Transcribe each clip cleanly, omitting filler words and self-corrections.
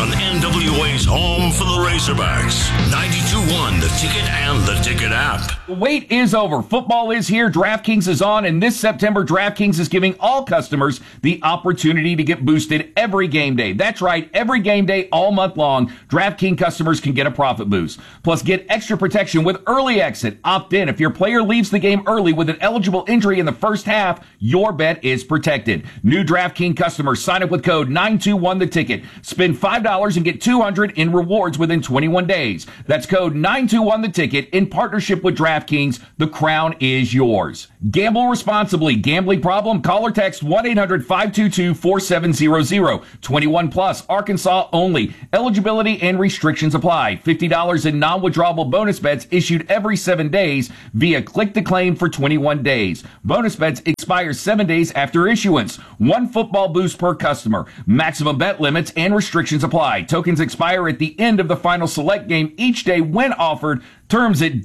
on NWA's home for the Razorbacks. 92.1 The Ticket and the Ticket app. The wait is over. Football is here. DraftKings is on. And this September, DraftKings is giving all customers the opportunity to get boosted every game day. That's right. Every game day all month long, DraftKings customers can get a profit boost. Plus, get extra protection with early exit. Opt in. If your player leaves the game early with an eligible injury in the first half, your bet is protected. New DraftKings customers sign up with code 921THETICKET. Spend $5 and get $200 in rewards within 21 days. That's code 921THETICKET in partnership with DraftKings. The crown is yours. Gamble responsibly. Gambling problem? Call or text 1-800-522-4700. 21 plus. Arkansas only. Eligibility and restrictions apply. $50 in non-withdrawable bonus bets issued every 7 days via click to claim for 21 days. Bonus bets expire 7 days after issuance. One football boost per customer. Maximum bet limits and restrictions apply. Tokens expire at the end of the final select game each day when offered. Terms at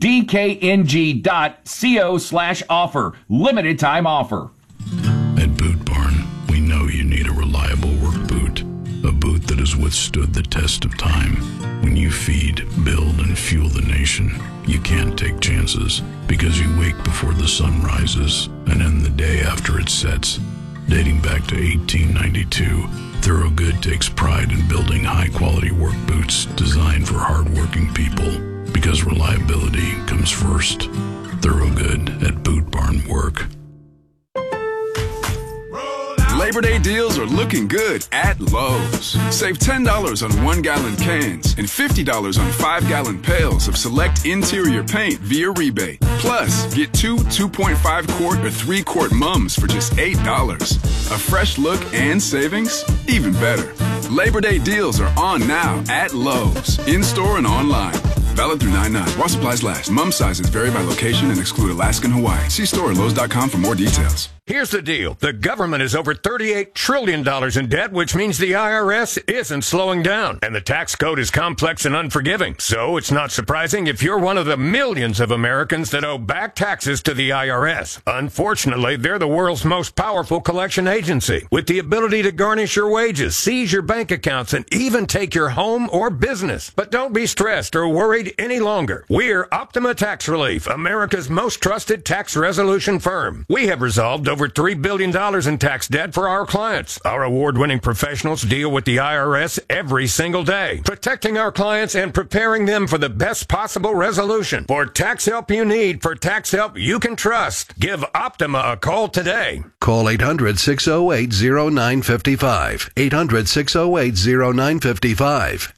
dkng.co/offer. Limited time offer. At Boot Barn, we know you need a reliable work boot. A boot that has withstood the test of time. When you feed, build, and fuel the nation, you can't take chances because you wake before the sun rises and end the day after it sets. Dating back to 1892, Thorogood takes pride in building high-quality work boots designed for hard-working people because reliability comes first. Thorogood at Boot Barn Work. Labor Day deals are looking good at Lowe's. Save $10 on 1-gallon cans and $50 on 5-gallon pails of select interior paint via rebate. Plus, get two 2.5-quart or 3-quart mums for just $8. A fresh look and savings? Even better. Labor Day deals are on now at Lowe's, in-store and online. Valid through 9/9. While supplies last. Mum sizes vary by location and exclude Alaska and Hawaii. See store at Lowe's.com for more details. Here's the deal. The government is over $38 trillion in debt, which means the IRS isn't slowing down. And the tax code is complex and unforgiving. So it's not surprising if you're one of the millions of Americans that owe back taxes to the IRS. Unfortunately, they're the world's most powerful collection agency, with the ability to garnish your wages, seize your bank accounts, and even take your home or business. But don't be stressed or worried any longer. We're Optima Tax Relief, America's most trusted tax resolution firm. We have resolved over $3 billion in tax debt for our clients. Our award-winning professionals deal with the IRS every single day, protecting our clients and preparing them for the best possible resolution. For tax help you need, for tax help you can trust, give Optima a call today. Call 800-608-0955. 800-608-0955.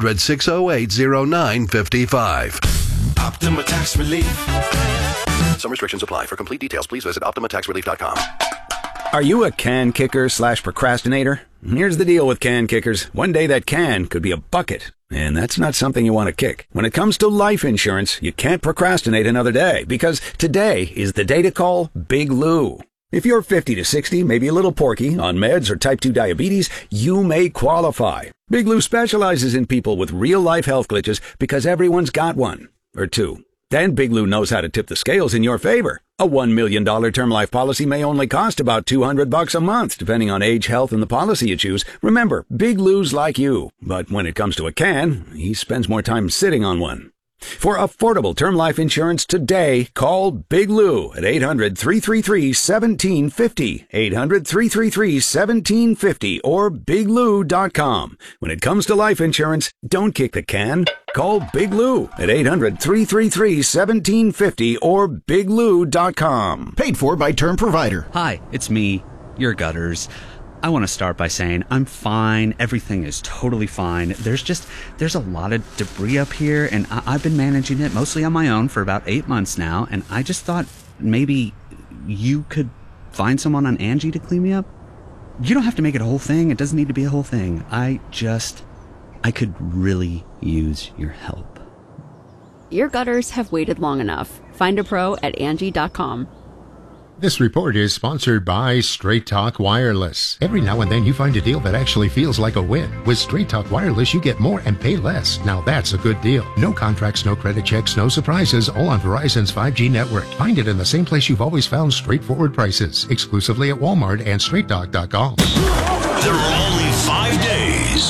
800-608-0955. Optima Tax Relief. Some restrictions apply. For complete details, please visit OptimaTaxRelief.com. Are you a can kicker / procrastinator? Here's the deal with can kickers. One day that can could be a bucket, and that's not something you want to kick. When it comes to life insurance, you can't procrastinate another day, because today is the day to call Big Lou. If you're 50 to 60, maybe a little porky, on meds or type 2 diabetes, you may qualify. Big Lou specializes in people with real-life health glitches because everyone's got one or two. Then Big Lou knows how to tip the scales in your favor. A $1 million term life policy may only cost about $200 a month, depending on age, health, and the policy you choose. Remember, Big Lou's like you, but when it comes to a can, he spends more time sitting on one. For affordable term life insurance today, call Big Lou at 800-333-1750, 800-333-1750, or biglou.com. When it comes to life insurance, don't kick the can. Call Big Lou at 800-333-1750 or biglou.com. Paid for by Term Provider. Hi, it's me, your Gutters. I want to start by saying I'm fine. Everything is totally fine. There's a lot of debris up here, and I've been managing it mostly on my own for about 8 months now, and I just thought maybe you could find someone on Angie to clean me up. You don't have to make it a whole thing. It doesn't need to be a whole thing. I could really use your help. Your gutters have waited long enough. Find a pro at Angie.com. This report is sponsored by Straight Talk Wireless. Every now and then you find a deal that actually feels like a win. With Straight Talk Wireless, you get more and pay less. Now that's a good deal. No contracts, no credit checks, no surprises, all on Verizon's 5G network. Find it in the same place you've always found straightforward prices, exclusively at Walmart and StraightTalk.com. There are only 5 days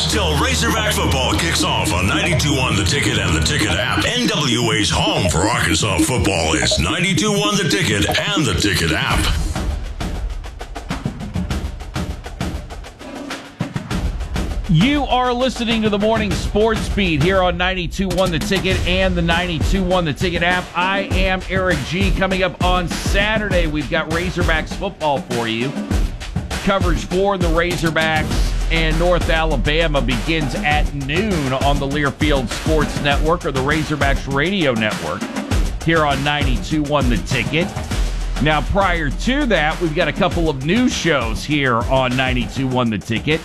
Razorbacks till Razorback football kicks off on 92.1 The Ticket and the Ticket app. NWA's home for Arkansas football is 92.1 The Ticket and the Ticket app. You are listening to the Morning Sports Beat here on 92.1 The Ticket and the 92.1 The Ticket app. I am Eric G. Coming up on Saturday, we've got Razorbacks football for you. Coverage for the Razorbacks and North Alabama begins at noon on the Learfield Sports Network or the Razorbacks Radio Network here on 92.1 The Ticket. Now, prior to that, we've got a couple of news shows here on 92.1 The Ticket.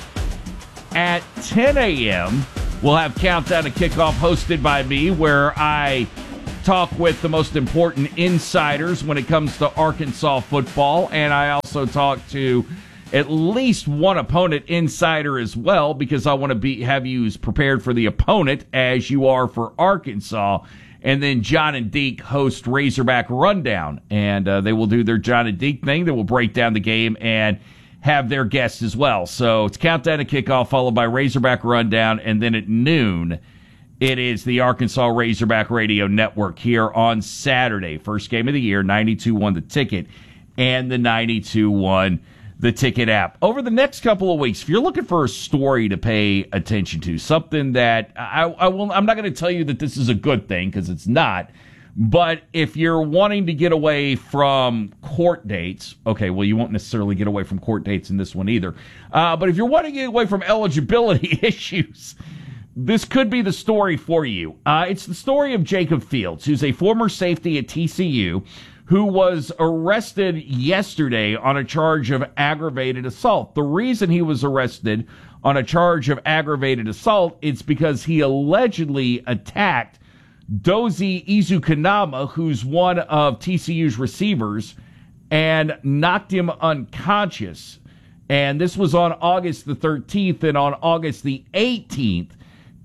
At 10 a.m., we'll have Countdown to Kickoff hosted by me, where I talk with the most important insiders when it comes to Arkansas football, and I also talk to at least one opponent insider as well, because I want to have you as prepared for the opponent as you are for Arkansas. And then John and Deke host Razorback Rundown, and they will do their John and Deke thing. They will break down the game and have their guests as well. So it's Countdown to Kickoff followed by Razorback Rundown, and then at noon it is the Arkansas Razorback Radio Network here on Saturday. First game of the year, 92.1 The Ticket and the 92.1 The Ticket app. Over the next couple of weeks, if you're looking for a story to pay attention to, something that I'm not going to tell you that this is a good thing, because it's not. But if you're wanting to get away from court dates, okay, well, you won't necessarily get away from court dates in this one either. But if you're wanting to get away from eligibility issues, this could be the story for you. It's the story of Jacob Fields, who's a former safety at TCU, who was arrested yesterday on a charge of aggravated assault. The reason he was arrested on a charge of aggravated assault is because he allegedly attacked Dozie Izukanama, who's one of TCU's receivers, and knocked him unconscious. And this was on August the 13th, and on August the 18th,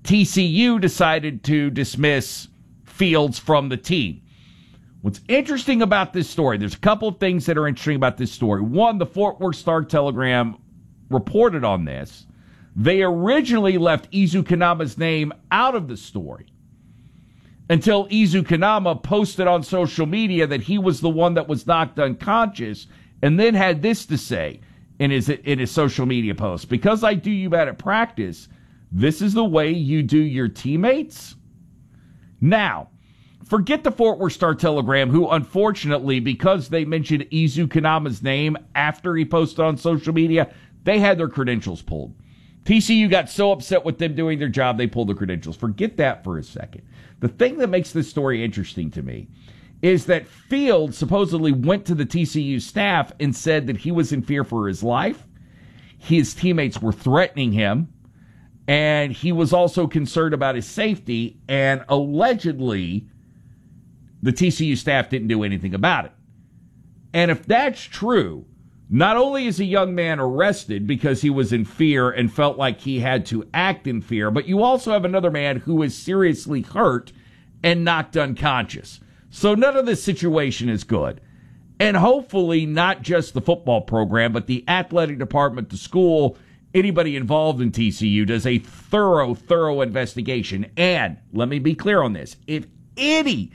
TCU decided to dismiss Fields from the team. What's interesting about this story, there's a couple of things that are interesting about this story. One, the Fort Worth Star-Telegram reported on this. They originally left Izukanama's name out of the story until Izukanama posted on social media that he was the one that was knocked unconscious, and then had this to say in his social media post: "Because I do you bad at practice, this is the way you do your teammates?" Now, forget the Fort Worth Star-Telegram, who unfortunately, because they mentioned Izukanama's name after he posted on social media, they had their credentials pulled. TCU got so upset with them doing their job, they pulled the credentials. Forget that for a second. The thing that makes this story interesting to me is that Fields supposedly went to the TCU staff and said that he was in fear for his life. His teammates were threatening him, and he was also concerned about his safety, and allegedly the TCU staff didn't do anything about it. And if that's true, not only is a young man arrested because he was in fear and felt like he had to act in fear, but you also have another man who is seriously hurt and knocked unconscious. So none of this situation is good. And hopefully not just the football program, but the athletic department, the school, anybody involved in TCU does a thorough investigation. And let me be clear on this. If any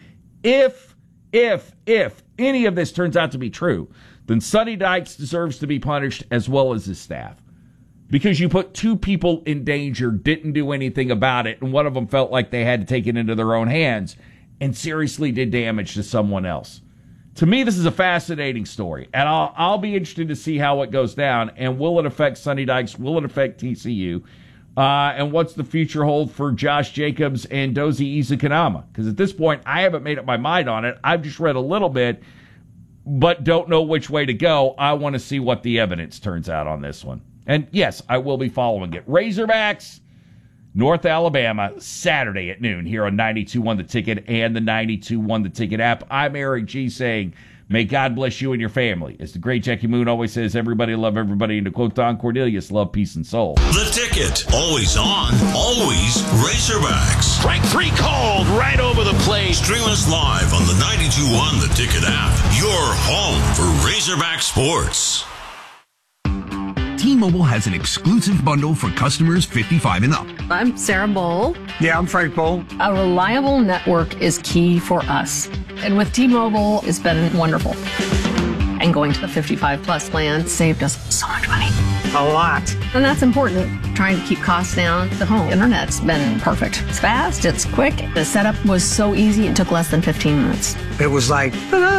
of this turns out to be true, then Sonny Dykes deserves to be punished as well as his staff. Because you put two people in danger, didn't do anything about it, and one of them felt like they had to take it into their own hands and seriously did damage to someone else. To me, this is a fascinating story, and I'll be interested to see how it goes down, and will it affect Sonny Dykes? Will it affect TCU? And what's the future hold for Josh Jacobs and Dozie Izukanama? Because at this point, I haven't made up my mind on it. I've just read a little bit, but don't know which way to go. I want to see what the evidence turns out on this one. And yes, I will be following it. Razorbacks, North Alabama, Saturday at noon here on 92.1 The Ticket and the 92.1 The Ticket app. I'm Eric G. saying, may God bless you and your family. As the great Jackie Moon always says, everybody love everybody. And to quote Don Cornelius, love, peace, and soul. The Ticket, always on, always Razorbacks. Strike three called right over the plate. Stream us live on the 92.1 The Ticket app. Your home for Razorback sports. Team T-Mobile has an exclusive bundle for customers 55 and up. I'm Sarah Bowl. Yeah, I'm Frank Bowl. A reliable network is key for us. And with T-Mobile, it's been wonderful. And going to the 55 plus plan saved us so much money. A lot. And that's important. Trying to keep costs down. The home internet's been perfect. It's fast, it's quick. The setup was so easy, it took less than 15 minutes. It was like,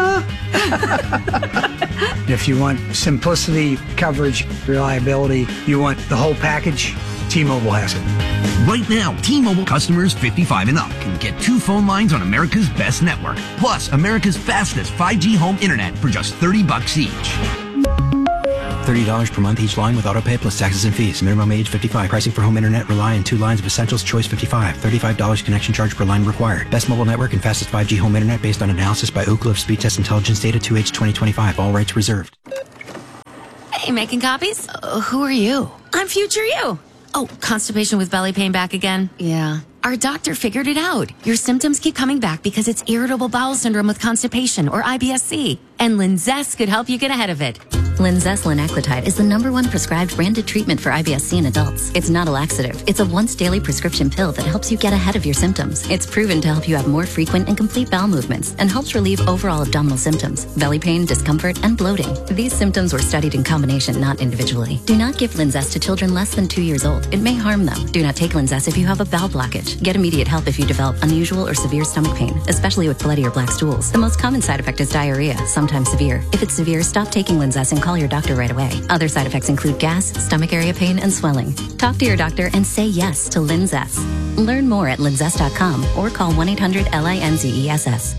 if you want simplicity, coverage, reliability, you want the whole package, T-Mobile has it. Right now, T-Mobile customers 55 and up can get 2 phone lines on America's best network, plus America's fastest 5G home internet for just $30 each. $30 per month each line with autopay plus taxes and fees. Minimum age 55. Pricing for home internet rely on 2 lines of Essentials Choice 55. $35 connection charge per line required. Best mobile network and fastest 5G home internet based on analysis by Ookla of Speed Test Intelligence data 2H 2025. All rights reserved. Hey, making copies? Who are you? I'm future you. Oh, constipation with belly pain back again? Yeah. Our doctor figured it out. Your symptoms keep coming back because it's irritable bowel syndrome with constipation, or IBS-C. And Linzess could help you get ahead of it. Linzess linaclotide is the #1 prescribed branded treatment for IBS-C in adults. It's not a laxative. It's a once-daily prescription pill that helps you get ahead of your symptoms. It's proven to help you have more frequent and complete bowel movements and helps relieve overall abdominal symptoms, belly pain, discomfort, and bloating. These symptoms were studied in combination, not individually. Do not give Linzess to children less than 2 years old. It may harm them. Do not take Linzess if you have a bowel blockage. Get immediate help if you develop unusual or severe stomach pain, especially with bloody or black stools. The most common side effect is diarrhea, sometimes severe. If it's severe, stop taking Linzess and call your doctor right away. Other side effects include gas, stomach area pain, and swelling. Talk to your doctor and say yes to Linzess. Learn more at linzess.com or call 1-800-LINZESS.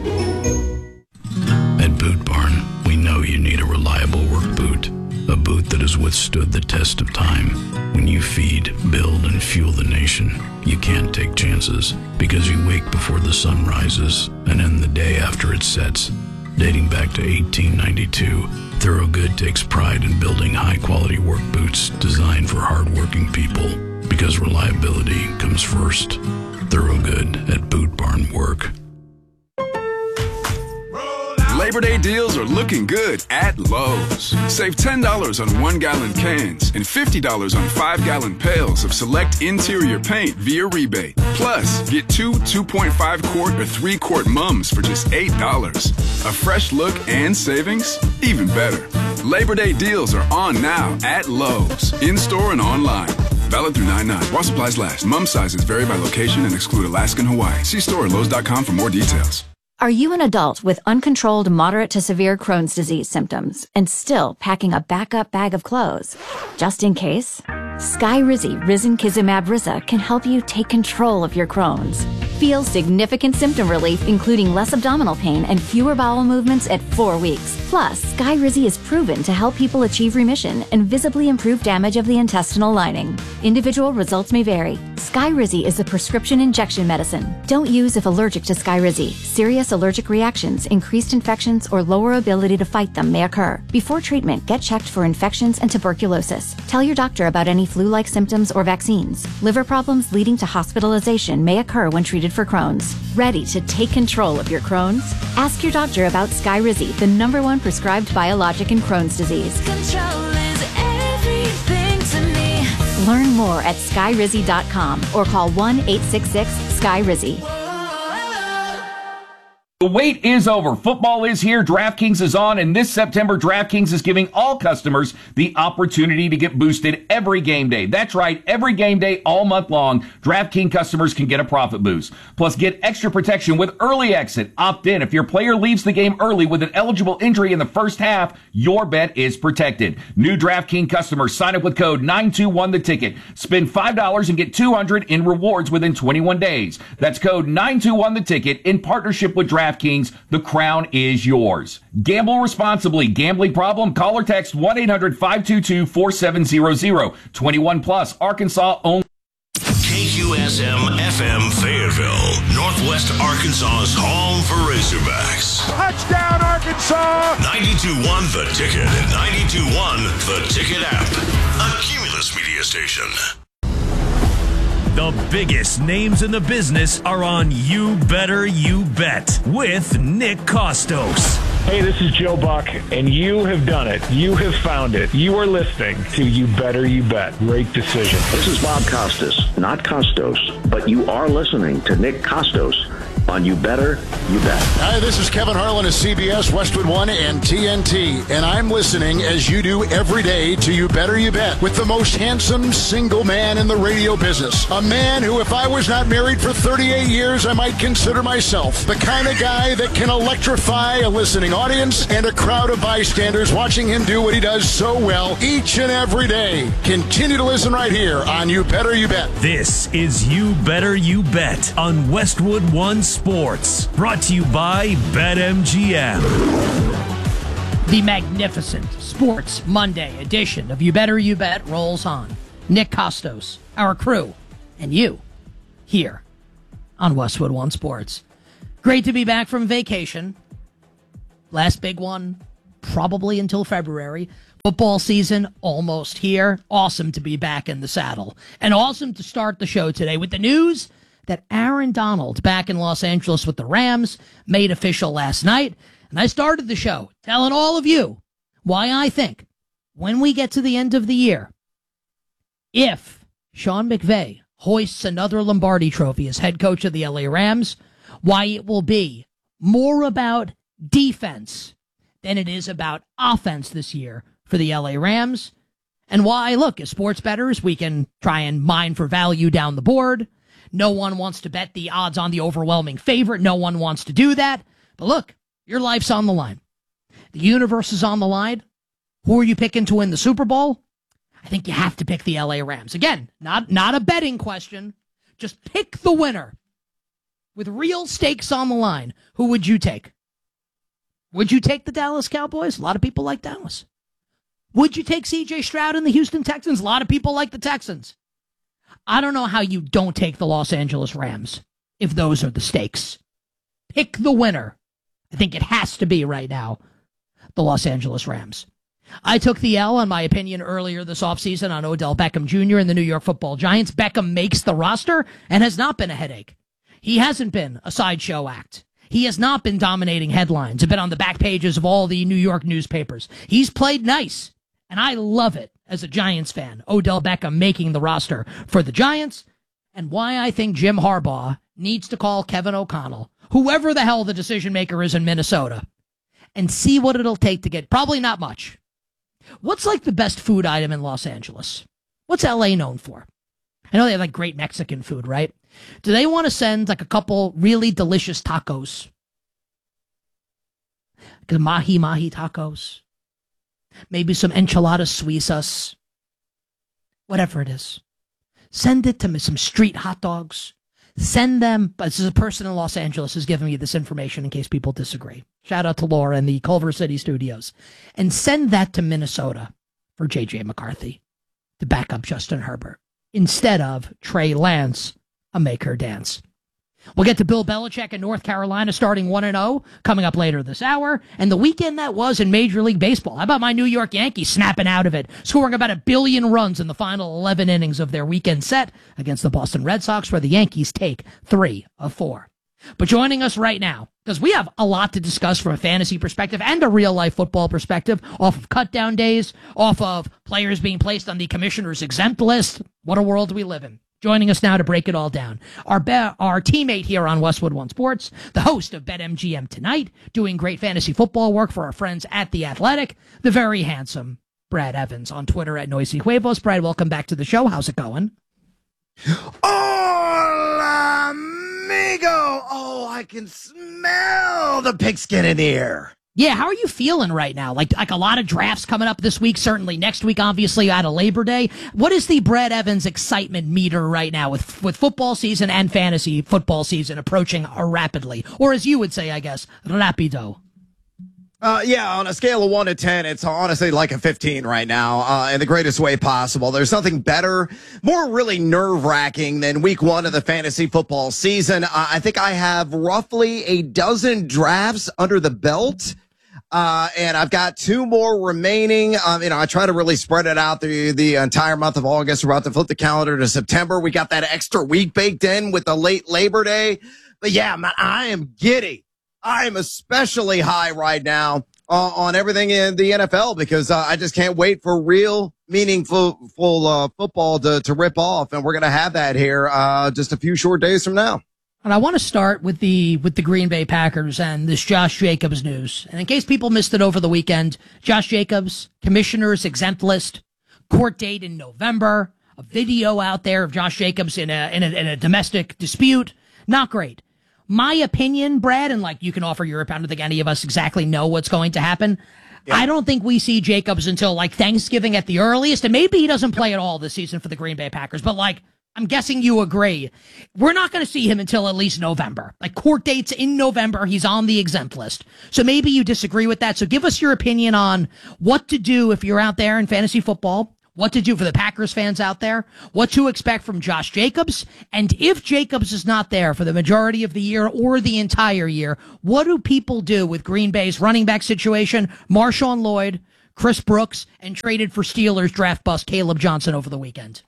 At Boot Barn, we know you need a reliable work boot. A boot that has withstood the test of time. When you feed, build, and fuel the nation, you can't take chances because you wake before the sun rises and end the day after it sets. Dating back to 1892, Thorogood takes pride in building high-quality work boots designed for hard-working people because reliability comes first. Thorogood at Boot Barn Work. Labor Day deals are looking good at Lowe's. Save $10 on 1-gallon cans and $50 on 5-gallon pails of select interior paint via rebate. Plus, get 2 2.5-quart or 3-quart mums for just $8. A fresh look and savings? Even better. Labor Day deals are on now at Lowe's, in-store and online. Valid through 9/9. While supplies last. Mum sizes vary by location and exclude Alaska and Hawaii. See store at Lowe's.com for more details. Are you an adult with uncontrolled moderate to severe Crohn's disease symptoms and still packing a backup bag of clothes? Just in case? Skyrizi Risankizumab Riza can help you take control of your Crohn's. Feel significant symptom relief, including less abdominal pain and fewer bowel movements at 4 weeks. Plus, Skyrizi is proven to help people achieve remission and visibly improve damage of the intestinal lining. Individual results may vary. Skyrizi is a prescription injection medicine. Don't use if allergic to Skyrizi. Serious allergic reactions, increased infections, or lower ability to fight them may occur. Before treatment, get checked for infections and tuberculosis. Tell your doctor about any flu-like symptoms or vaccines. Liver problems leading to hospitalization may occur when treated for Crohn's. Ready to take control of your Crohn's? Ask your doctor about Skyrizi, the #1 prescribed biologic in Crohn's disease. Control is everything to me. Learn more at skyrizi.com or call 1-866-SKYRIZI. The wait is over. Football is here. DraftKings is on. And this September, DraftKings is giving all customers the opportunity to get boosted every game day. That's right. Every game day all month long, DraftKings customers can get a profit boost. Plus, get extra protection with early exit. Opt in. If your player leaves the game early with an eligible injury in the first half, your bet is protected. New DraftKings customers sign up with code 921THETICKET. Spend $5 and get $200 in rewards within 21 days. That's code 921THETICKET in partnership with DraftKings. The crown is yours. Gamble responsibly. Gambling problem? Call or text 1-800-522-4700. 21 plus. Arkansas only. KQSM FM Fayetteville, Northwest Arkansas's home for Razorbacks. Touchdown, Arkansas! 92.1 The Ticket and 92.1 The Ticket app. A Cumulus media station. The biggest names in the business are on You Better You Bet with Nick Costos. Hey, this is Joe Buck, and you have done it. You have found it. You are listening to You Better You Bet. Great decision. This is Bob Costas, not Costos, but you are listening to Nick Costos on You Better You Bet. Hi, this is Kevin Harlan of CBS, Westwood One, and TNT, and I'm listening as you do every day to You Better You Bet with the most handsome single man in the radio business. A man who, if I was not married for 38 years, I might consider myself the kind of guy that can electrify a listening audience and a crowd of bystanders watching him do what he does so well each and every day. Continue to listen right here on You Better You Bet. This is You Better You Bet on Westwood One Sports, brought to you by BetMGM. The magnificent Sports Monday edition of You Better You Bet rolls on. Nick Costos, our crew, and you here on Westwood One Sports. Great to be back from vacation. Last big one, probably until February. Football season almost here. Awesome to be back in the saddle. And awesome to start the show today with the news that Aaron Donald, back in Los Angeles with the Rams, made official last night. And I started the show telling all of you why I think when we get to the end of the year, if Sean McVay hoists another Lombardi trophy as head coach of the LA Rams, why it will be more about defense than it is about offense this year for the LA Rams. And why, look, as sports bettors, we can try and mine for value down the board. No one wants to bet the odds on the overwhelming favorite. No one wants to do that. But look, your life's on the line. The universe is on the line. Who are you picking to win the Super Bowl? I think you have to pick the LA Rams. Again, not a betting question. Just pick the winner. With real stakes on the line, who would you take? Would you take the Dallas Cowboys? A lot of people like Dallas. Would you take C.J. Stroud and the Houston Texans? A lot of people like the Texans. I don't know how you don't take the Los Angeles Rams if those are the stakes. Pick the winner. I think it has to be right now the Los Angeles Rams. I took the L on my opinion earlier this offseason on Odell Beckham Jr. and the New York Football Giants. Beckham makes the roster and has not been a headache. He hasn't been a sideshow act. He has not been dominating headlines, been on the back pages of all the New York newspapers. He's played nice, and I love it as a Giants fan. Odell Beckham making the roster for the Giants, and why I think Jim Harbaugh needs to call Kevin O'Connell, whoever the hell the decision maker is in Minnesota, and see what it'll take to get, probably not much. What's like the best food item in Los Angeles? What's LA known for? I know they have like great Mexican food, right? Do they want to send like a couple really delicious tacos? Like mahi tacos. Maybe some enchiladas suizas. Whatever it is. Send it to me, some street hot dogs. Send them, but this is a person in Los Angeles who's giving me this information in case people disagree. Shout out to Laura in the Culver City studios. And send that to Minnesota for J.J. McCarthy to back up Justin Herbert instead of Trey Lance, a make her dance. We'll get to Bill Belichick in North Carolina starting 1-0 coming up later this hour. And the weekend that was in Major League Baseball. How about my New York Yankees snapping out of it, scoring about 1 billion runs in the final 11 innings of their weekend set against the Boston Red Sox, where the Yankees take 3 of 4. But joining us right now, because we have a lot to discuss from a fantasy perspective and a real-life football perspective, off of cut-down days, off of players being placed on the commissioner's exempt list. What a world we live in. Joining us now to break it all down, our teammate here on Westwood One Sports, the host of BetMGM Tonight, doing great fantasy football work for our friends at The Athletic, the very handsome Brad Evans on Twitter at Noisy Huevos. Brad, welcome back to the show. How's it going? Hola, amigo. Oh, I can smell the pigskin in the air. Yeah, how are you feeling right now? Like a lot of drafts coming up this week, certainly next week, obviously, out of Labor Day. What is the Brad Evans excitement meter right now with football season and fantasy football season approaching rapidly? Or as you would say, I guess, rapido. Yeah, on a scale of 1 to 10, it's honestly like a 15 right now, in the greatest way possible. There's nothing better, more really nerve-wracking than week 1 of the fantasy football season. I think I have roughly a dozen drafts under the belt. And I've got 2 more remaining. I try to really spread it out through the entire month of August. We're about to flip the calendar to September. We got that extra week baked in with the late Labor Day. But yeah, man, I am giddy. I'm especially high right now on everything in the NFL because I just can't wait for real, meaningful football to rip off. And we're going to have that here just a few short days from now. And I want to start with the Green Bay Packers and this Josh Jacobs news. And in case people missed it over the weekend, Josh Jacobs, commissioner's exempt list, court date in November, a video out there of Josh Jacobs in a domestic dispute. Not great. My opinion, Brad, and you can offer your opinion. I don't think any of us exactly know what's going to happen. Yeah. I don't think we see Jacobs until Thanksgiving at the earliest, and maybe he doesn't play at all this season for the Green Bay Packers, but I'm guessing you agree. We're not going to see him until at least November. Court dates in November, he's on the exempt list. So maybe you disagree with that. So give us your opinion on what to do if you're out there in fantasy football, what to do for the Packers fans out there, what to expect from Josh Jacobs, and if Jacobs is not there for the majority of the year or the entire year, what do people do with Green Bay's running back situation, Marshawn Lloyd, Chris Brooks, and traded for Steelers draft bust Caleb Johnson over the weekend?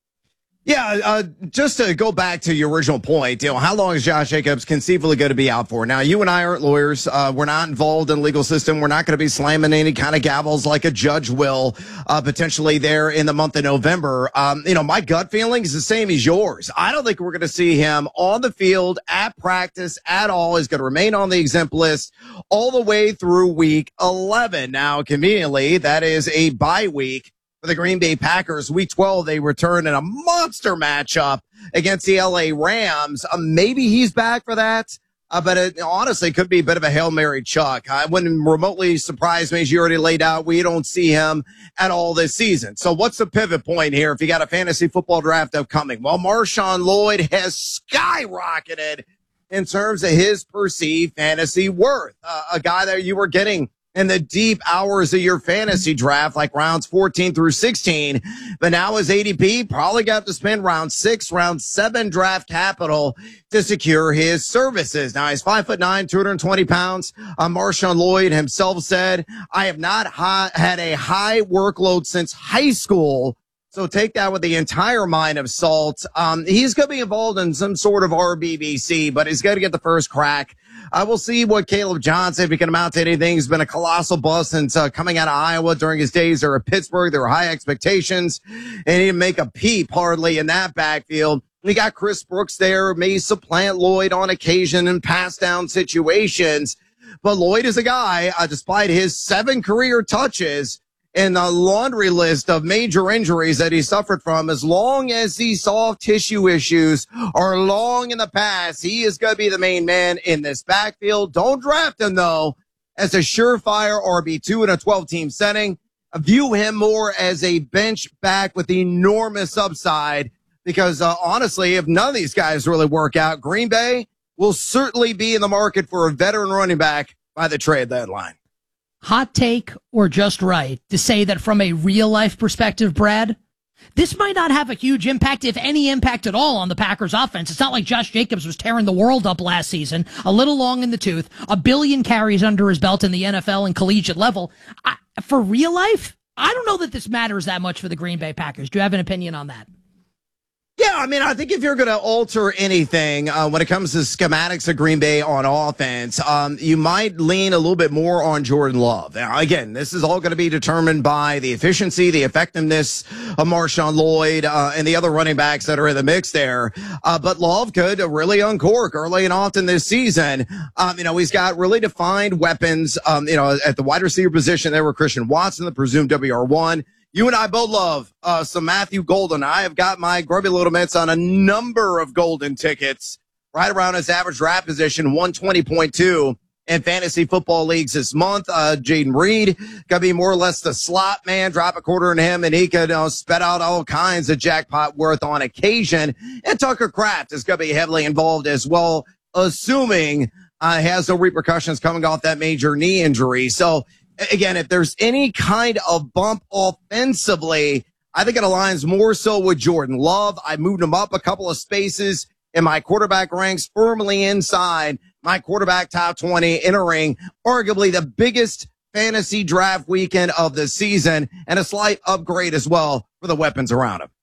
Yeah, just to go back to your original point, how long is Josh Jacobs conceivably going to be out for? Now, you and I aren't lawyers. We're not involved in the legal system. We're not going to be slamming any kind of gavels like a judge will potentially there in the month of November. My gut feeling is the same as yours. I don't think we're going to see him on the field, at practice, at all. He's going to remain on the exempt list all the way through week 11. Now, conveniently, that is a bye week for the Green Bay Packers. Week 12, they return in a monster matchup against the LA Rams. Maybe he's back for that, but it honestly could be a bit of a Hail Mary Chuck. I wouldn't remotely surprise me, as you already laid out. We don't see him at all this season. So what's the pivot point here if you got a fantasy football draft upcoming? Well, Marshawn Lloyd has skyrocketed in terms of his perceived fantasy worth. A guy that you were getting in the deep hours of your fantasy draft, like rounds 14 through 16. But now his ADP probably got to spend round 6, round 7 draft capital to secure his services. Now he's 5'9", 220 pounds. Marshawn Lloyd himself said, I have not had a high workload since high school. So take that with the entire mine of salt. He's going to be involved in some sort of RBBC, but he's going to get the first crack. We'll see what Caleb Johnson, if he can amount to anything. He's been a colossal bust since coming out of Iowa during his days there at Pittsburgh. There were high expectations, and he didn't make a peep hardly in that backfield. We got Chris Brooks there, may supplant Lloyd on occasion in pass down situations. But Lloyd is a guy, despite his 7 career touches, and the laundry list of major injuries that he suffered from, as long as these soft tissue issues are long in the past, he is going to be the main man in this backfield. Don't draft him, though, as a surefire RB2 in a 12-team setting. View him more as a bench back with enormous upside because, honestly, if none of these guys really work out, Green Bay will certainly be in the market for a veteran running back by the trade deadline. Hot take or just right to say that from a real-life perspective, Brad, this might not have a huge impact, if any impact at all, on the Packers offense. It's not like Josh Jacobs was tearing the world up last season, a little long in the tooth, 1 billion carries under his belt in the NFL and collegiate level. For real life, I don't know that this matters that much for the Green Bay Packers. Do you have an opinion on that? Yeah, I think if you're going to alter anything when it comes to schematics of Green Bay on offense, you might lean a little bit more on Jordan Love. Now, again, this is all going to be determined by the efficiency, the effectiveness of Marshawn Lloyd and the other running backs that are in the mix there. But Love could really uncork early and often this season. He's got really defined weapons, at the wide receiver position there with Christian Watson, the presumed WR1. You and I both love some Matthew Golden. I have got my grubby little mitts on a number of Golden tickets right around his average draft position, 120.2 in fantasy football leagues this month. Jaden Reed got to be more or less the slot man. Drop a quarter in him, and he could spit out all kinds of jackpot worth on occasion. And Tucker Kraft is going to be heavily involved as well, assuming has no repercussions coming off that major knee injury. So, again, if there's any kind of bump offensively, I think it aligns more so with Jordan Love. I moved him up a couple of spaces in my quarterback ranks, firmly inside my quarterback top 20, entering arguably the biggest fantasy draft weekend of the season, and a slight upgrade as well for the weapons around him.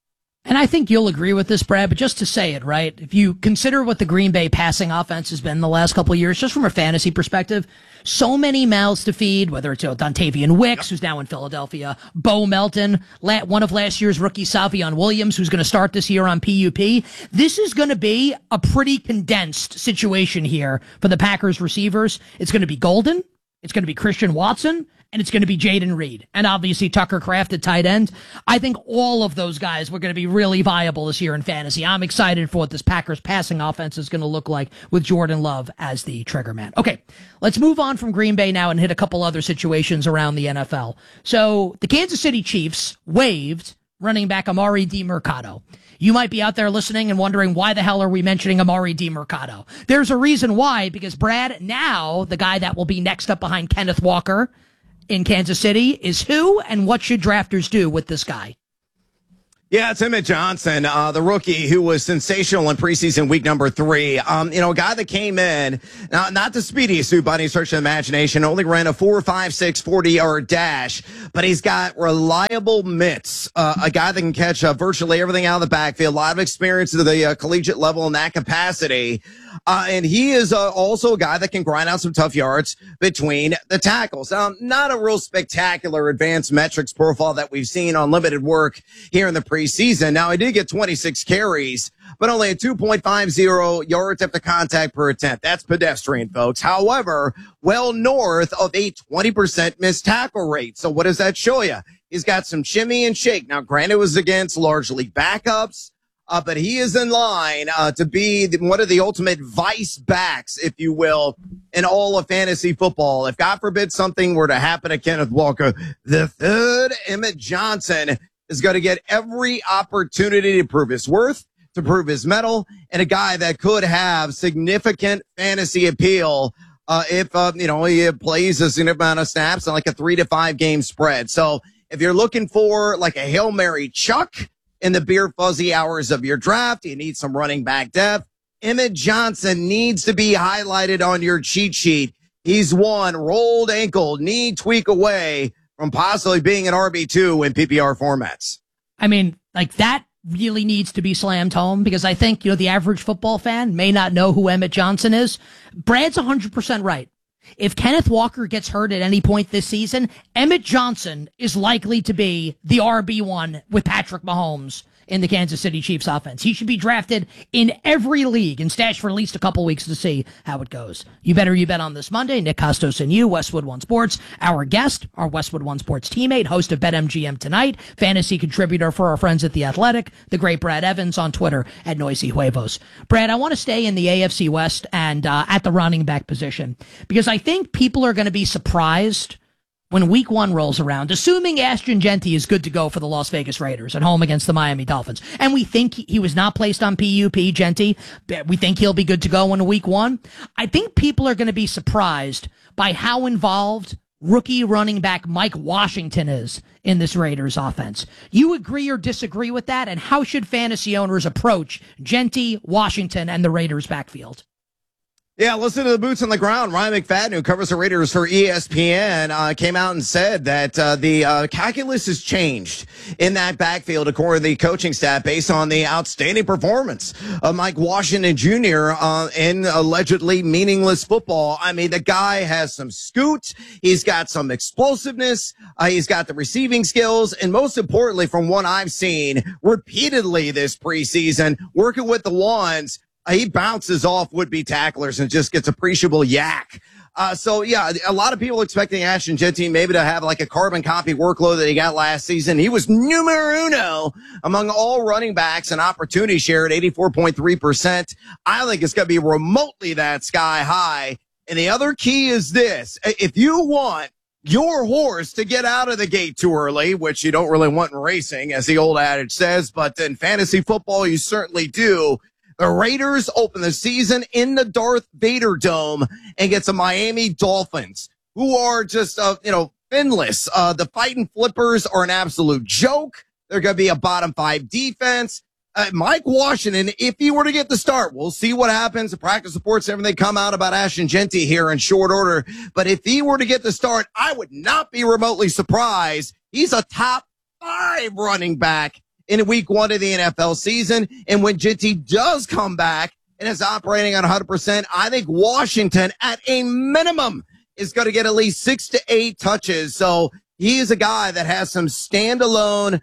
And I think you'll agree with this, Brad, but just to say it, right? If you consider what the Green Bay passing offense has been the last couple of years, just from a fantasy perspective, so many mouths to feed, whether it's Dontavian Wicks, who's now in Philadelphia, Bo Melton, one of last year's rookie Savion Williams, who's going to start this year on PUP. This is going to be a pretty condensed situation here for the Packers receivers. It's going to be Golden. It's going to be Christian Watson. And it's going to be Jaden Reed. And obviously Tucker Kraft at tight end. I think all of those guys were going to be really viable this year in fantasy. I'm excited for what this Packers passing offense is going to look like with Jordan Love as the trigger man. Okay, let's move on from Green Bay now and hit a couple other situations around the NFL. So the Kansas City Chiefs waived running back Amari DiMercato. You might be out there listening and wondering, why the hell are we mentioning Amari DiMercato? There's a reason why, because Brad, now the guy that will be next up behind Kenneth Walker in Kansas City is who, and what should drafters do with this guy? Yeah, it's Emmett Johnson, the rookie who was sensational in preseason week number 3. A guy that came in, now not the speediest suit by any stretch of the imagination, only ran a 4.56 40-yard dash, but he's got reliable mitts. A guy that can catch virtually everything out of the backfield, a lot of experience at the collegiate level in that capacity. And he is also a guy that can grind out some tough yards between the tackles. Not a real spectacular advanced metrics profile that we've seen on limited work here in the preseason. Now, he did get 26 carries, but only a 2.50 yards after contact per attempt. That's pedestrian, folks. However, well north of a 20% missed tackle rate. So what does that show you? He's got some shimmy and shake. Now, granted, it was against largely backups. But he is in line to be one of the ultimate vice backs, if you will, in all of fantasy football. If, God forbid, something were to happen to Kenneth Walker, the third Emmett Johnson is going to get every opportunity to prove his worth, to prove his mettle, and a guy that could have significant fantasy appeal if he plays a significant amount of snaps on like a 3 to 5 game spread. So if you're looking for like a Hail Mary Chuck in the beer fuzzy hours of your draft, you need some running back depth, Emmett Johnson needs to be highlighted on your cheat sheet. He's one rolled ankle, knee tweak away from possibly being an RB2 in PPR formats. I mean, like, that really needs to be slammed home, because I think, the average football fan may not know who Emmett Johnson is. Brad's 100% right. If Kenneth Walker gets hurt at any point this season, Emmett Johnson is likely to be the RB1 with Patrick Mahomes in the Kansas City Chiefs offense. He should be drafted in every league and stashed for at least a couple weeks to see how it goes. You bet on this Monday. Nick Costos and you, Westwood One Sports. Our guest, our Westwood One Sports teammate, host of BetMGM Tonight, fantasy contributor for our friends at The Athletic, the great Brad Evans on Twitter at Noisy Huevos. Brad, I want to stay in the AFC West and at the running back position, because I think people are going to be surprised when week 1 rolls around, assuming Ashton Jeanty is good to go for the Las Vegas Raiders at home against the Miami Dolphins. And we think he was not placed on PUP, Jeanty. We think he'll be good to go in week 1. I think people are going to be surprised by how involved rookie running back Mike Washington is in this Raiders offense. You agree or disagree with that? And how should fantasy owners approach Jeanty, Washington, and the Raiders backfield? Yeah, listen to the boots on the ground. Ryan McFadden, who covers the Raiders for ESPN, came out and said that the calculus has changed in that backfield, according to the coaching staff, based on the outstanding performance of Mike Washington Jr. In allegedly meaningless football. I mean, the guy has some scoot. He's got some explosiveness. He's got the receiving skills. And most importantly, from what I've seen repeatedly this preseason, working with the ones, he bounces off would-be tacklers and just gets appreciable yak. So, yeah, a lot of people expecting Ashton Jeanty maybe to have like a carbon copy workload that he got last season. He was numero uno among all running backs and opportunity share at 84.3%. I think it's going to be remotely that sky high. And the other key is this. If you want your horse to get out of the gate too early, which you don't really want in racing, as the old adage says, but in fantasy football, you certainly do. The Raiders open the season in the Darth Vader Dome and get some Miami Dolphins, who are just, finless. The Fighting Flippers are an absolute joke. They're going to be a bottom 5 defense. Mike Washington, if he were to get the start, we'll see what happens. The practice reports, everything come out about Ashton Jeanty here in short order. But if he were to get the start, I would not be remotely surprised. He's a top 5 running back in week 1 of the NFL season. And when Jeanty does come back and is operating on 100%, I think Washington at a minimum is going to get at least 6 to 8 touches. So he is a guy that has some standalone,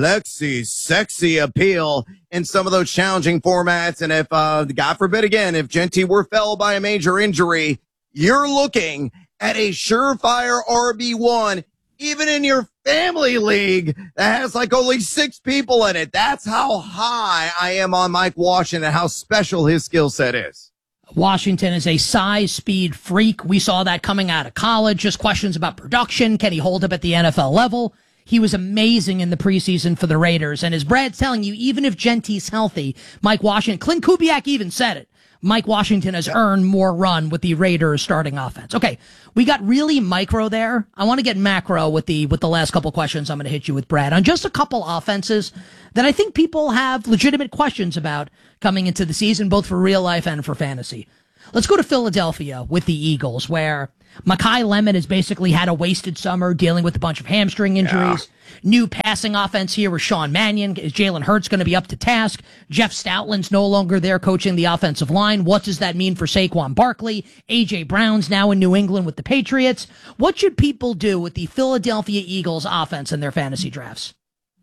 sexy appeal in some of those challenging formats. And if, God forbid again, if Jeanty were felled by a major injury, you're looking at a surefire RB1, even in your family league that has like only 6 people in it. That's how high I am on Mike Washington and how special his skill set is. Washington is a size, speed freak. We saw that coming out of college. Just questions about production. Can he hold up at the NFL level? He was amazing in the preseason for the Raiders. And as Brad's telling you, even if Jeanty's healthy, Mike Washington, Clint Kubiak even said it, Mike Washington has earned more run with the Raiders starting offense. Okay, we got really micro there. I want to get macro with the last couple questions I'm going to hit you with, Brad, on just a couple offenses that I think people have legitimate questions about coming into the season, both for real life and for fantasy. Let's go to Philadelphia with the Eagles, where Mekhi Lemon has basically had a wasted summer dealing with a bunch of hamstring injuries. Yeah. New passing offense here with Sean Mannion. Is Jalen Hurts going to be up to task? Jeff Stoutland's no longer there coaching the offensive line. What does that mean for Saquon Barkley? A.J. Brown's now in New England with the Patriots. What should people do with the Philadelphia Eagles offense in their fantasy drafts?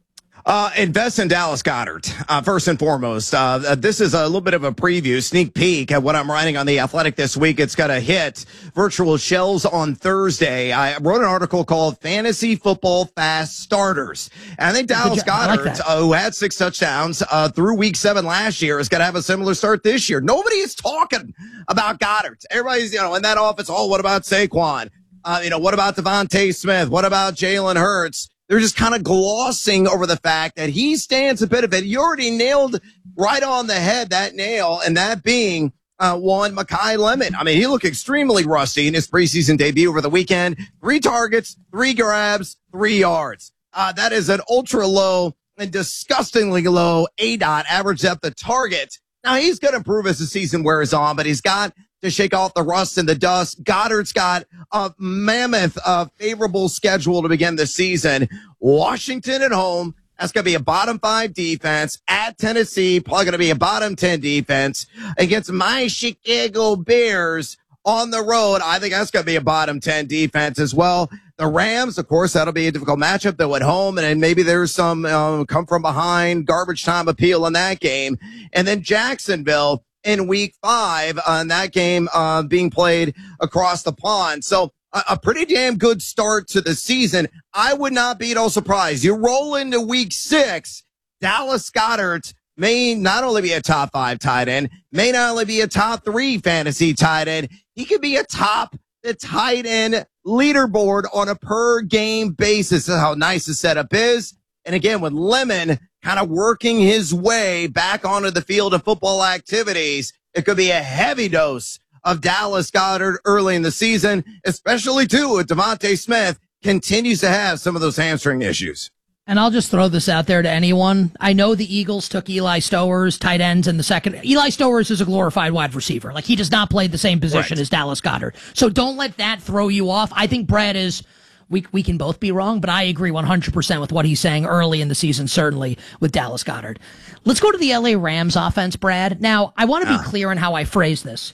Invest in Dallas Goedert, first and foremost. This is a little bit of a preview, sneak peek at what I'm writing on The Athletic this week. It's got to hit Virtual Shells on Thursday. I wrote an article called Fantasy Football Fast Starters. And I think Dallas Goedert, who had 6 touchdowns through week 7 last year, is going to have a similar start this year. Nobody is talking about Goedert. Everybody's, in that offense, what about Saquon? What about Devontae Smith? What about Jalen Hurts? They're just kind of glossing over the fact that he stands a bit of it. You already nailed right on the head that nail, and that being one Mekhi Lemon. I mean, he looked extremely rusty in his preseason debut over the weekend. 3 targets, 3 grabs, 3 yards. That is an ultra low and disgustingly low ADOT, average depth of target. Now, he's going to improve as the season wears on, but he's got to shake off the rust and the dust. Goddard's got a mammoth, favorable schedule to begin the season. Washington at home. That's going to be a bottom 5 defense. At Tennessee, probably going to be a bottom 10 defense. Against my Chicago Bears on the road, I think that's going to be a bottom 10 defense as well. The Rams, of course, that'll be a difficult matchup, though, at home. And maybe there's some come from behind garbage time appeal in that game. And then Jacksonville in week 5 on that game being played across the pond. So a pretty damn good start to the season. I would not be at all surprised. You roll into week 6, Dallas Goedert may not only be a top 5 tight end, may not only be a top 3 fantasy tight end, he could be a top the tight end leaderboard on a per game basis. That's how nice the setup is. And again, with Lemon kind of working his way back onto the field of football activities, it could be a heavy dose of Dallas Goedert early in the season, especially too with Devontae Smith continues to have some of those hamstring issues. And I'll just throw this out there to anyone. I know the Eagles took Eli Stowers, tight ends in the second. Eli Stowers is a glorified wide receiver. Like, he does not play the same position as Dallas Goedert. So don't let that throw you off. I think Brad is, we can both be wrong, but I agree 100% with what he's saying early in the season, certainly with Dallas Goedert. Let's go to the LA Rams offense, Brad. Now, I want to be clear on how I phrase this.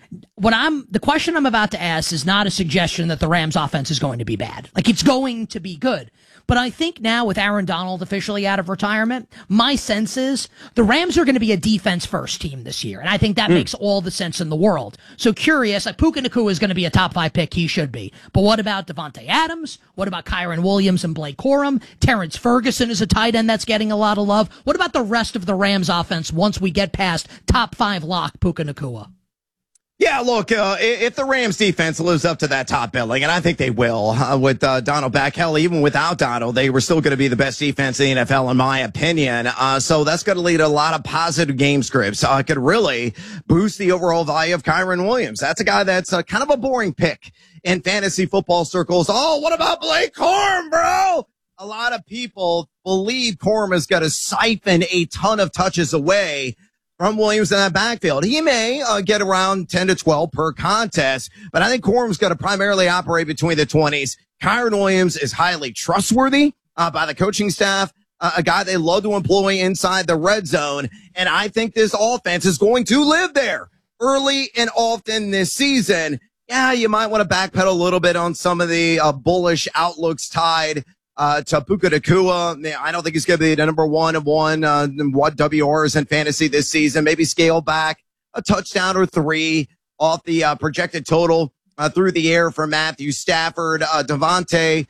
The question I'm about to ask is not a suggestion that the Rams offense is going to be bad. Like, it's going to be good. But I think now with Aaron Donald officially out of retirement, my sense is the Rams are going to be a defense first team this year. And I think that makes all the sense in the world. So curious, like Puka Nacua is going to be a top 5 pick. He should be. But what about Devontae Adams? What about Kyron Williams and Blake Corum? Terrence Ferguson is a tight end that's getting a lot of love. What about the rest of the Rams offense once we get past top 5 lock Puka Nacua? Yeah, look, if the Rams defense lives up to that top billing, and I think they will, with Donald back, hell, even without Donald, they were still going to be the best defense in the NFL, in my opinion. So that's going to lead to a lot of positive game scripts. Could really boost the overall value of Kyron Williams. That's a guy that's kind of a boring pick in fantasy football circles. Oh, what about Blake Corum, bro? A lot of people believe Corum is going to siphon a ton of touches away from Williams in that backfield. He may get around 10 to 12 per contest, but I think Corum's going to primarily operate between the 20s. Kyron Williams is highly trustworthy by the coaching staff. a guy they love to employ inside the red zone. And I think this offense is going to live there early and often this season. Yeah, you might want to backpedal a little bit on some of the bullish outlooks tied to Puka Nacua. I don't think he's going to be the number one what WRs in fantasy this season. Maybe scale back a touchdown or 3 off the projected total through the air for Matthew Stafford. Devontae,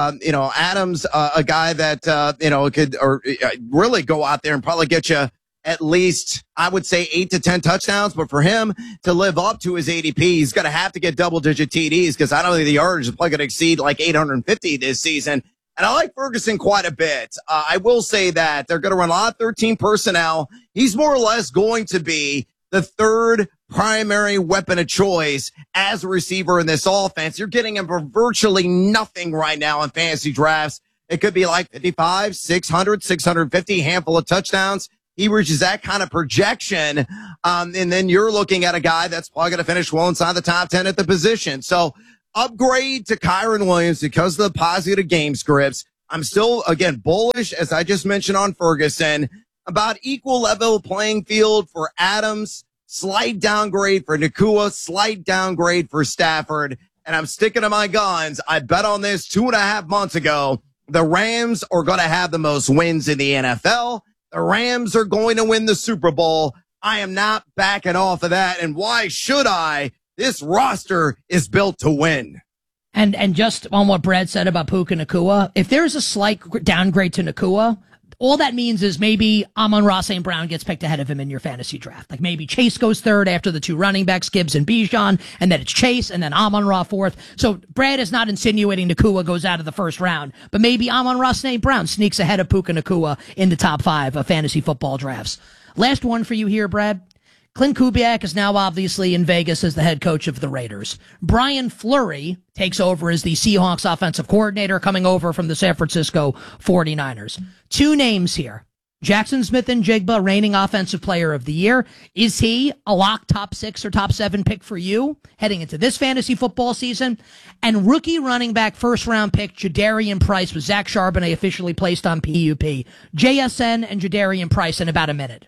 Adams, a guy that, could really go out there and probably get you at least, I would say, 8 to 10 touchdowns. But for him to live up to his ADP, he's going to have to get double-digit TDs because I don't think the yardage is probably going to exceed like 850 this season. And I like Ferguson quite a bit. I will say that they're going to run a lot of 13 personnel. He's more or less going to be the third primary weapon of choice as a receiver in this offense. You're getting him for virtually nothing right now in fantasy drafts. It could be like 55, 600, 650, handful of touchdowns. He reaches that kind of projection. And then you're looking at a guy that's probably going to finish well inside the top 10 at the position. So upgrade to Kyron Williams because of the positive game scripts. I'm still, again, bullish, as I just mentioned on Ferguson, about equal level playing field for Adams, slight downgrade for Nacua, slight downgrade for Stafford. And I'm sticking to my guns. I bet on this 2.5 months ago. The Rams are going to have the most wins in the NFL. The Rams are going to win the Super Bowl. I am not backing off of that. And why should I? This roster is built to win. And just on what Brad said about Puka Nacua, if there's a slight downgrade to Nacua, all that means is maybe Amon-Ra St. Brown gets picked ahead of him in your fantasy draft. Like maybe Chase goes third after the 2 running backs, Gibbs and Bijan, and then it's Chase and then Amon-Ra fourth. So Brad is not insinuating Nacua goes out of the first round, but maybe Amon-Ra St. Brown sneaks ahead of Puka Nacua in the top 5 of fantasy football drafts. Last one for you here, Brad. Clint Kubiak is now obviously in Vegas as the head coach of the Raiders. Brian Fleury takes over as the Seahawks offensive coordinator, coming over from the San Francisco 49ers. 2 names here. Jackson Smith-Njigba, reigning offensive player of the year. Is he a lock top 6 or top 7 pick for you heading into this fantasy football season? And rookie running back first round pick Jadarian Price with Zach Charbonnet officially placed on PUP. JSN and Jadarian Price in about a minute.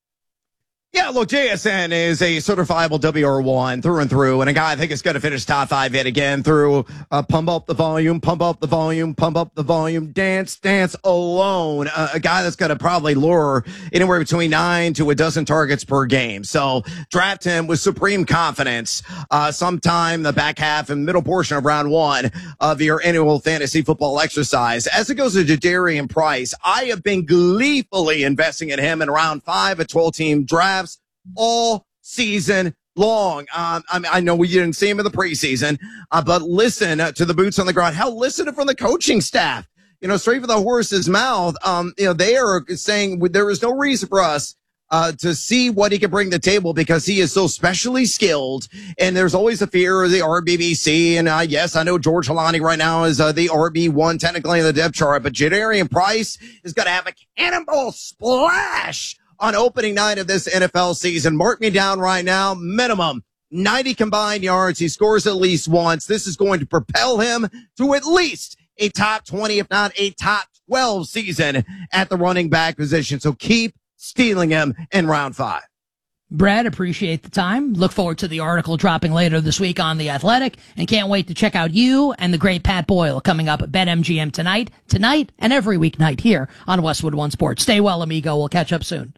Yeah, look, JSN is a certifiable WR1 through and through, and a guy I think is going to finish top 5 yet again through pump up the volume, pump up the volume, pump up the volume, dance alone. A guy that's going to probably lure anywhere between 9 to a dozen targets per game. So draft him with supreme confidence sometime the back half and middle portion of round 1 of your annual fantasy football exercise. As it goes to Jadarian Price, I have been gleefully investing in him in round 5 at 12-team drafts all season long. I know we didn't see him in the preseason, but listen to the boots on the ground. Hell, listen from the coaching staff, straight from the horse's mouth. They are saying there is no reason for us to see what he can bring to the table because he is so specially skilled. And there's always a fear of the RBBC. And yes, I know George Halani right now is the RB1 technically in the depth chart, but Jadarian Price is going to have a cannonball splash on opening night of this NFL season. Mark me down right now. Minimum 90 combined yards. He scores at least once. This is going to propel him to at least a top 20, if not a top 12 season at the running back position. So keep stealing him in round 5. Brad, appreciate the time. Look forward to the article dropping later this week on The Athletic, and can't wait to check out you and the great Pat Boyle coming up at BetMGM tonight, and every weeknight here on Westwood One Sports. Stay well, amigo. We'll catch up soon.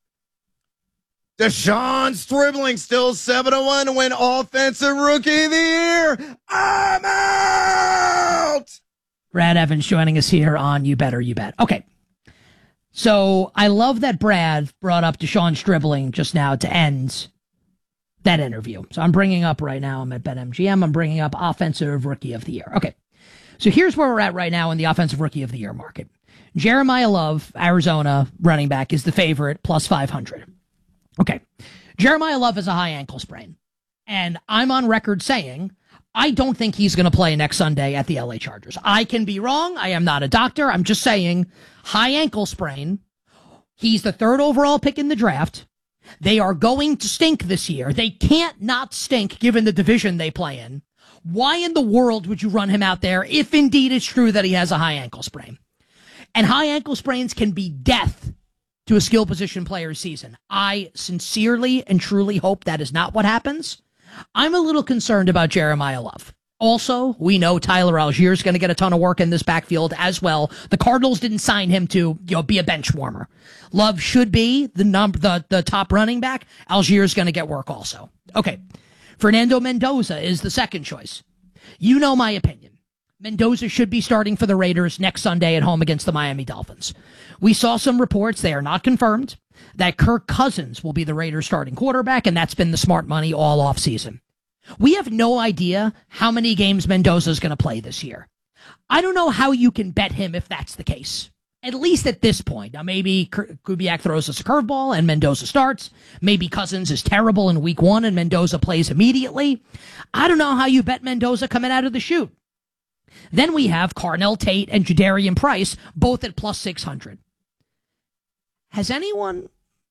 Deshaun Stribling still 7-1 to win Offensive Rookie of the Year. I'm out! Brad Evans joining us here on You Better You Bet. Okay. So I love that Brad brought up Deshaun Stribling just now to end that interview. So I'm bringing up right now, I'm at BetMGM, I'm bringing up Offensive Rookie of the Year. Okay. So here's where we're at right now in the Offensive Rookie of the Year market. Jeremiah Love, Arizona running back, is the favorite, plus 500. Okay. Jeremiah Love has a high ankle sprain. And I'm on record saying I don't think he's going to play next Sunday at the LA Chargers. I can be wrong. I am not a doctor. I'm just saying high ankle sprain. He's the 3rd overall pick in the draft. They are going to stink this year. They can't not stink given the division they play in. Why in the world would you run him out there if indeed it's true that he has a high ankle sprain? And high ankle sprains can be death to a skill position player's season. I sincerely and truly hope that is not what happens. I'm a little concerned about Jeremiah Love. Also, we know Tyler Algier is going to get a ton of work in this backfield as well. The Cardinals didn't sign him to, be a bench warmer. Love should be the top running back. Algier is going to get work also. Okay. Fernando Mendoza is the second choice. You know my opinion. Mendoza should be starting for the Raiders next Sunday at home against the Miami Dolphins. We saw some reports, they are not confirmed, that Kirk Cousins will be the Raiders starting quarterback, and that's been the smart money all offseason. We have no idea how many games Mendoza is going to play this year. I don't know how you can bet him if that's the case, at least at this point. Now, maybe Kubiak throws us a curveball and Mendoza starts. Maybe Cousins is terrible in week 1 and Mendoza plays immediately. I don't know how you bet Mendoza coming out of the chute. Then we have Carnell Tate and Jadarian Price, both at plus 600. Has anyone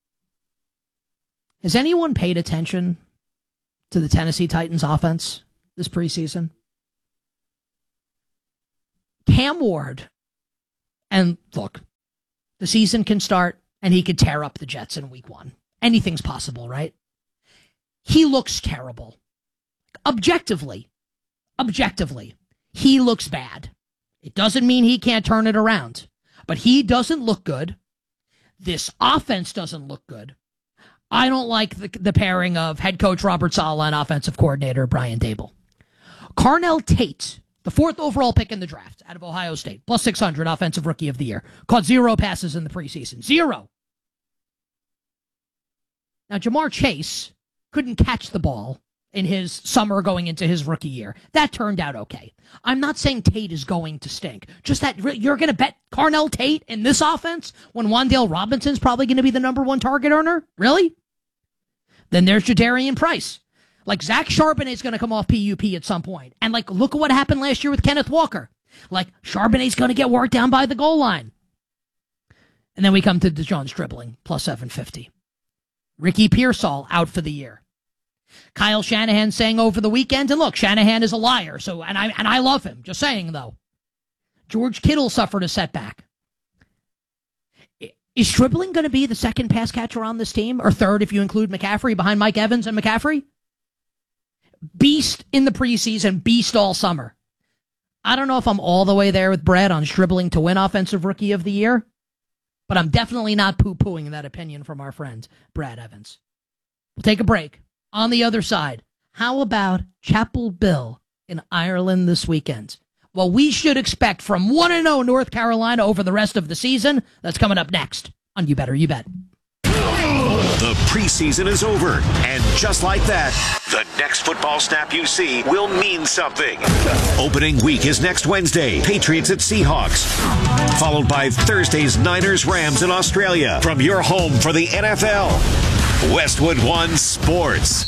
paid attention to the Tennessee Titans offense this preseason? Cam Ward, and look, the season can start and he could tear up the Jets in week 1. Anything's possible, right? He looks terrible. Objectively, he looks bad. It doesn't mean he can't turn it around, but he doesn't look good. This offense doesn't look good. I don't like the pairing of head coach Robert Saleh and offensive coordinator Brian Daboll. Carnell Tate, the 4th overall pick in the draft out of Ohio State, plus 600 offensive rookie of the year, caught 0 passes in the preseason. 0. Now, Jamar Chase couldn't catch the ball in his summer going into his rookie year. That turned out okay. I'm not saying Tate is going to stink. Just that you're going to bet Carnell Tate in this offense when Wan'Dale Robinson's probably going to be the number 1 target earner? Really? Then there's Jadarian Price. Like, Zach Charbonnet's going to come off PUP at some point. And, look at what happened last year with Kenneth Walker. Charbonnet's going to get worked down by the goal line. And then we come to DeJohn Stribling, plus 750. Ricky Pearsall out for the year. Kyle Shanahan saying over the weekend, and look, Shanahan is a liar, so and I love him. Just saying, though. George Kittle suffered a setback. Is Stribling going to be the second pass catcher on this team, or third if you include McCaffrey behind Mike Evans and McCaffrey? Beast in the preseason, beast all summer. I don't know if I'm all the way there with Brad on Stribling to win Offensive Rookie of the Year, but I'm definitely not poo-pooing that opinion from our friend Brad Evans. We'll take a break. On the other side, how about Chapel Bill in Ireland this weekend? Well, we should expect from 1-0 North Carolina over the rest of the season. That's coming up next on You Better You Bet. The preseason is over, and just like that, the next football snap you see will mean something. Opening week is next Wednesday, Patriots at Seahawks, followed by Thursday's Niners-Rams in Australia. From your home for the NFL, Westwood One Sports.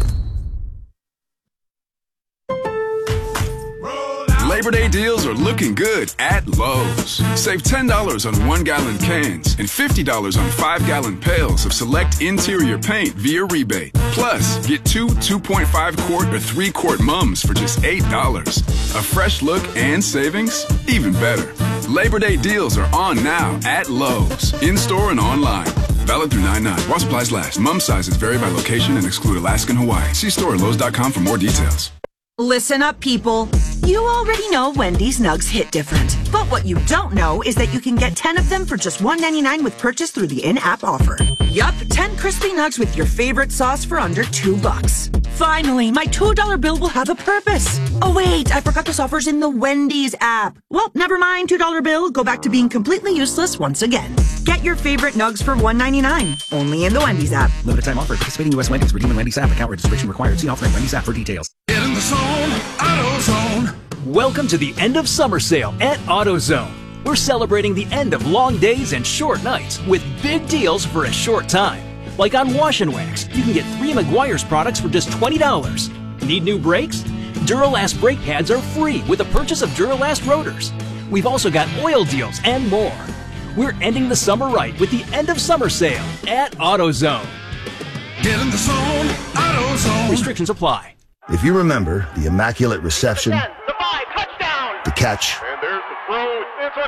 Labor Day deals are looking good at Lowe's. Save $10 on 1-gallon cans and $50 on 5-gallon pails of select interior paint via rebate. Plus, get 2 2.5-quart or 3-quart mums for just $8. A fresh look and savings? Even better. Labor Day deals are on now at Lowe's, in-store and online. Valid through 9/9. While supplies last. Mum sizes vary by location and exclude Alaska and Hawaii. See store at Lowe's.com for more details. Listen up, people. You already know Wendy's Nugs hit different. But what you don't know is that you can get 10 of them for just $1.99 with purchase through the in-app offer. Yup, 10 crispy nugs with your favorite sauce for under $2. Finally, my $2 bill will have a purpose. Oh wait, I forgot this offer's in the Wendy's app. Well, never mind, $2 bill. Go back to being completely useless once again. Get your favorite nugs for $1.99. Only in the Wendy's app. Limited time offer. Participating U.S. Wendy's. Redeem in Wendy's app. Account registration required. See offer in Wendy's app for details. Get in the zone, AutoZone. Welcome to the end of summer sale at AutoZone. We're celebrating the end of long days and short nights with big deals for a short time. Like on Wash and Wax, you can get 3 Meguiar's products for just $20. Need new brakes? Duralast brake pads are free with the purchase of Duralast rotors. We've also got oil deals and more. We're ending the summer right with the end of summer sale at AutoZone. Get in the zone, AutoZone. Restrictions apply. If you remember the immaculate reception, the catch, and there's the throw. It's a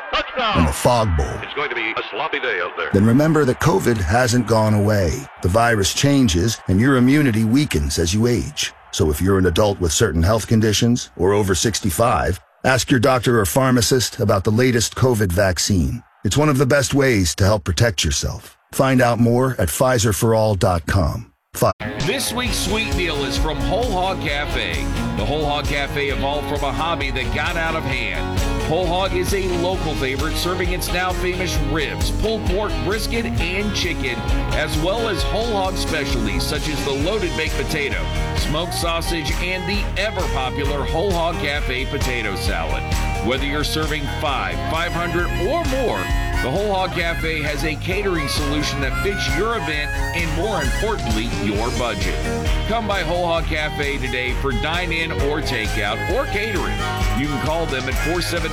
and the fog bowl. It's going to be a sloppy day out there. Then remember that COVID hasn't gone away. The virus changes and your immunity weakens as you age. So if you're an adult with certain health conditions or over 65, ask your doctor or pharmacist about the latest COVID vaccine. It's one of the best ways to help protect yourself. Find out more at PfizerForAll.com. This week's sweet deal is from Whole Hog Cafe. The Whole Hog Cafe evolved from a hobby that got out of hand. Whole Hog is a local favorite, serving its now famous ribs, pulled pork, brisket, and chicken, as well as whole hog specialties such as the loaded baked potato, smoked sausage, and the ever-popular Whole Hog Cafe potato salad. Whether you're serving 500, or more, the Whole Hog Cafe has a catering solution that fits your event and, more importantly, your budget. Come by Whole Hog Cafe today for dine-in or takeout or catering. You can call them at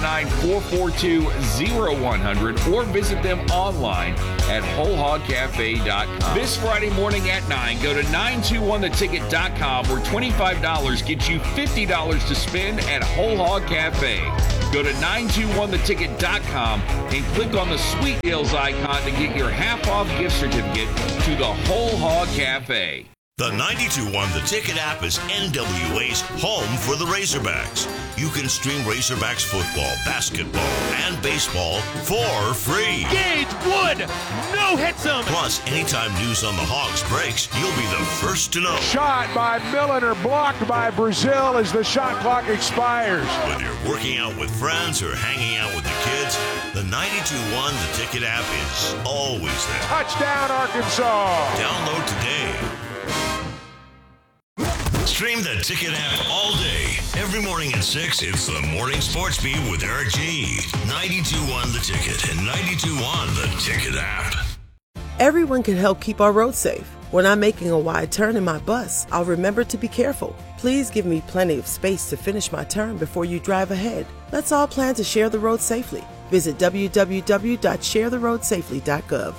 479-442-0100 or visit them online at wholehogcafe.com. This Friday morning at 9, go to 921theticket.com where $25 gets you $50 to spend at Whole Hog Cafe. Go to 921theticket.com and click on the Sweet Deals icon to get your half-off gift certificate to the Whole Hog Cafe. The 92.1 The Ticket app is NWA's home for the Razorbacks. You can stream Razorbacks football, basketball, and baseball for free. Gage Wood, no hits him. Plus, anytime news on the Hogs breaks, you'll be the first to know. Shot by Milliner, blocked by Brazil as the shot clock expires. Whether you're working out with friends or hanging out with the kids, the 92.1 The Ticket app is always there. Touchdown, Arkansas. Download today. Stream the Ticket app all day. Every morning at 6, it's the Morning Sports Beat with Eric G. 92.1 The Ticket and 92.1 The Ticket app. Everyone can help keep our roads safe. When I'm making a wide turn in my bus, I'll remember to be careful. Please give me plenty of space to finish my turn before you drive ahead. Let's all plan to share the road safely. Visit www.sharetheroadsafely.gov.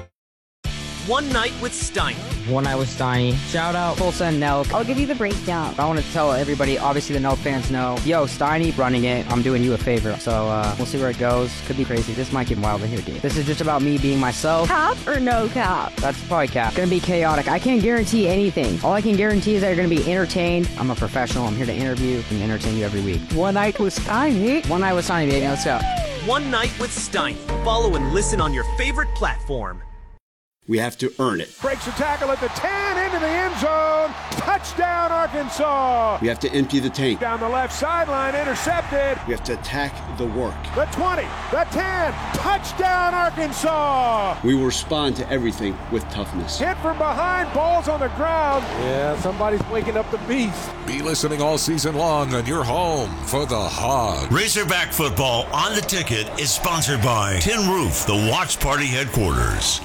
One Night with Steiny. One Night with Steiny. Shout out Tulsa and Nelk. I'll give you the breakdown. I want to tell everybody, obviously the Nelk fans know, yo, Steiny running it, I'm doing you a favor. So we'll see where it goes. Could be crazy. This might get wild in here, dude. This is just about me being myself. Cap or no cap? That's probably cap. Gonna be chaotic. I can't guarantee anything. All I can guarantee is that you're gonna be entertained. I'm a professional. I'm here to interview and entertain you every week. One Night with Steiny. One Night with Steiny, baby. Let's go. One Night with Steiny. Follow and listen on your favorite platform. We have to earn it. Breaks the tackle at the 10, into the end zone. Touchdown, Arkansas. We have to empty the tank. Down the left sideline, intercepted. We have to attack the work. The 20, the 10, touchdown, Arkansas. We will respond to everything with toughness. Hit from behind, balls on the ground. Yeah, somebody's waking up the beast. Be listening all season long on your home for the Hogs. Razorback football on the Ticket is sponsored by Tin Roof, the watch party headquarters.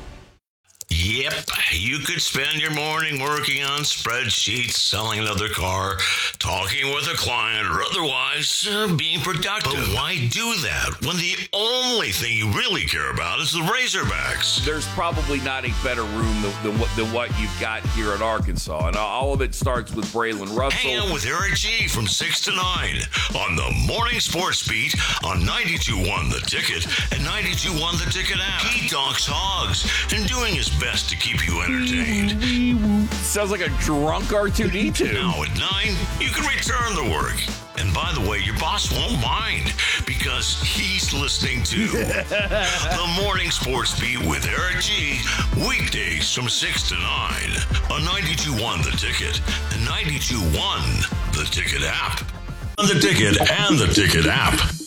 Yep, you could spend your morning working on spreadsheets, selling another car, talking with a client, or otherwise being productive. But why do that when the only thing you really care about is the Razorbacks? There's probably not a better room than what you've got here at Arkansas. And all of it starts with Braylon Russell. Hang out with Eric G from 6 to 9 on the Morning Sports Beat on 92.1 The Ticket and 92.1 The Ticket app. He talks Hogs and doing his best to keep you entertained. Sounds like a drunk R2-D2. Now at 9, you can return to work. And by the way, your boss won't mind because he's listening to the Morning Sports Beat with Eric G. Weekdays from 6 to 9 on 92.1 The Ticket and 92.1 The Ticket app. On The Ticket and The Ticket app.